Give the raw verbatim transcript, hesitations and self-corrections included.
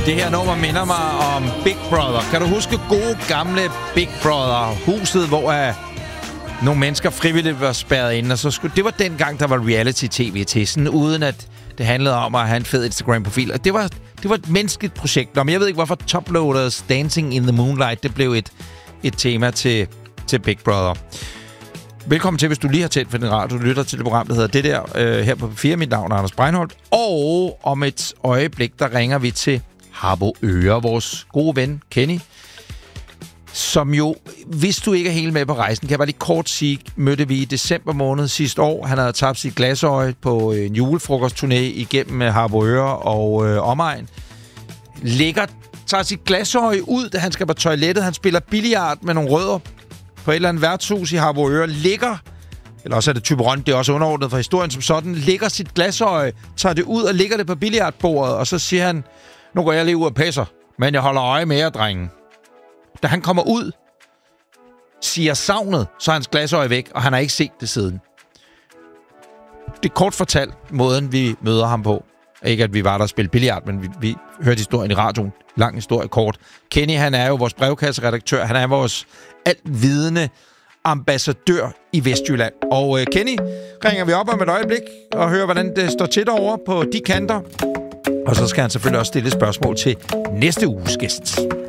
Det her nummer minder mig om Big Brother. Kan du huske gode gamle Big Brother? Huset, hvor uh, nogle mennesker frivilligt var spærret inde. Og så skulle, det var dengang, der var reality-tv til. Sådan uden at det handlede om at have en fed Instagram-profil. Og det var, det var et menneskeligt projekt. Nå, men jeg ved ikke, hvorfor Toploaders Dancing in the Moonlight, det blev et, et tema til, til Big Brother. Velkommen til, hvis du lige har tændt for din radio. Du lytter til det program, der hedder Det Der, øh, her på P fire. Mit navn er Anders Breinholt. Og om et øjeblik, der ringer vi til Harboøre, vores gode ven Kenny, som jo, hvis du ikke er helt med på rejsen, kan jeg bare lige kort sige, mødte vi i december måned sidste år. Han havde tabt sit glasøje på en julefrokostturné igennem Harboøre og øh, omegn. Ligger, tager sit glasøje ud, da han skal på toilettet. Han spiller billiard med nogle rødder på et eller andet værtshus i Harboøre. Ligger, eller også er det Thyborøn, det er også underordnet for historien som sådan, ligger sit glasøje, tager det ud og ligger det på billiardbordet, og så siger han, nu går jeg lige ud og pisser, men jeg holder øje med jer, drenge. Da han kommer ud, siger savnet, så er hans glasøje væk, og han har ikke set det siden. Det er kort fortalt måden, vi møder ham på. Ikke at vi var der og spille billiard, men vi, vi hørte historien i radioen. Lang historie kort. Kenny, han er jo vores brevkasseredaktør. Han er vores altvidende ambassadør i Vestjylland. Og øh, Kenny ringer vi op om et øjeblik og hører, hvordan det står til derovre på de kanter. Og så skal han selvfølgelig også stille spørgsmål til næste uges gæst.